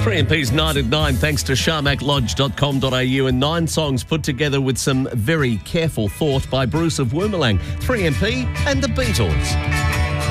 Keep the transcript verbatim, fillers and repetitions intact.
three M P's Night at Nine, thanks to sharmac lodge dot com dot a u, and nine songs put together with some very careful thought by Bruce of Woomerlang, three M P and the Beatles.